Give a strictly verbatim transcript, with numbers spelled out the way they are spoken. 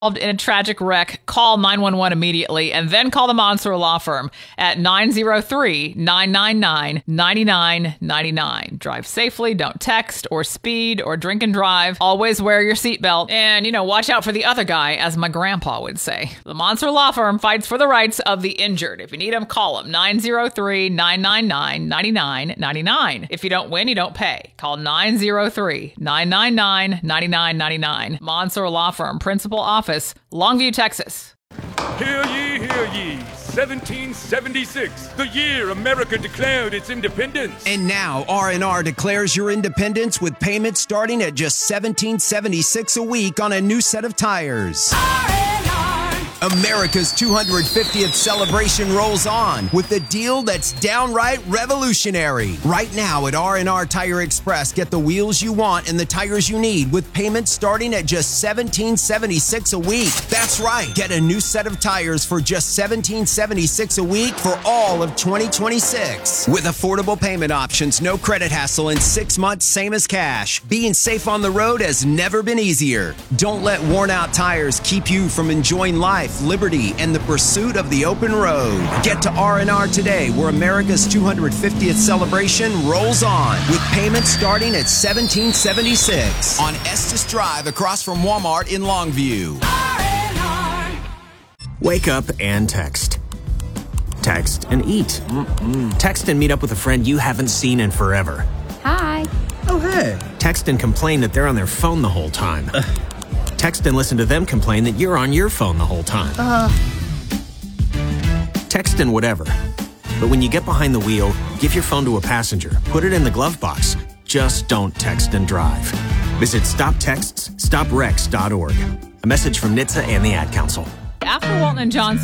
in a tragic wreck, call nine one one immediately and then call the Monster Law Firm at nine zero three, nine nine nine, nine nine nine nine. Drive safely, don't text or speed or drink and drive. Always wear your seatbelt and, you know, watch out for the other guy, as my grandpa would say. The Monster Law Firm fights for the rights of the injured. If you need them, call them nine zero three, nine nine nine, nine nine nine nine. If you don't win, you don't pay. Call nine zero three, nine nine nine, nine nine nine nine. Monster Law Firm, Principal Office, Longview, Texas. Hear ye, hear ye. seventeen seventy-six, the year America declared its independence. And now R and R declares your independence with payments starting at just seventeen seventy-six a week on a new set of tires. R and R. America's two hundred fiftieth celebration rolls on with a deal that's downright revolutionary. Right now at R and R Tire Express, get the wheels you want and the tires you need with payments starting at just seventeen seventy-six a week. That's right. Get a new set of tires for just seventeen seventy-six a week for all of twenty twenty-six. With affordable payment options, no credit hassle, and six months same as cash. Being safe on the road has never been easier. Don't let worn out tires keep you from enjoying life, liberty, and the pursuit of the open road. Get to R and R today, where America's two hundred fiftieth celebration rolls on, with payments starting at seventeen seventy-six on Estes Drive across from Walmart in Longview. R and R. Wake up and text. Text and eat. Mm-mm. Text and meet up with a friend you haven't seen in forever. Hi. Oh, hey. Text and complain that they're on their phone the whole time. Uh. Text and listen to them complain that you're on your phone the whole time. Uh. Text and whatever. But when you get behind the wheel, give your phone to a passenger. Put it in the glove box. Just don't text and drive. Visit stop texts stop wrecks dot org. A message from N H T S A and the Ad Council. After Walton and Johnson